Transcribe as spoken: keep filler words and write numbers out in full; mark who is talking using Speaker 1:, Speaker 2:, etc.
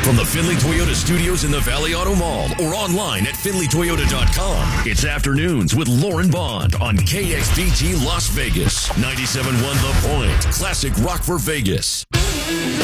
Speaker 1: From the Findlay Toyota studios in the Valley Auto Mall or online at Findlay Toyota dot com, it's Afternoons with Lauren Bond on K X D G Las Vegas. ninety-seven point one The Point. Classic rock for Vegas.